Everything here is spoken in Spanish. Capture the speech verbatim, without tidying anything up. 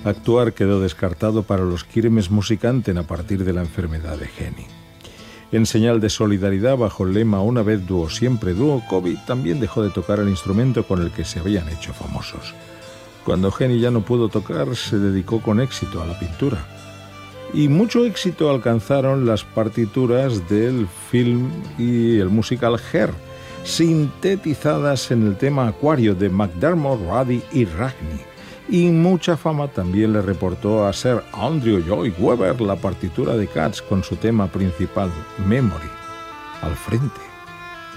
Actuar quedó descartado para los Quirmes Musikanten a partir de la enfermedad de Henny. En señal de solidaridad, bajo el lema Una vez dúo, siempre dúo, Kobi también dejó de tocar el instrumento con el que se habían hecho famosos. Cuando Henny ya no pudo tocar, se dedicó con éxito a la pintura. Y mucho éxito alcanzaron las partituras del film y el musical Hair, sintetizadas en el tema Acuario de McDermott, Ruddy y Ragni. Y mucha fama también le reportó a Sir Andrew Lloyd Webber la partitura de Cats con su tema principal, Memory, al frente.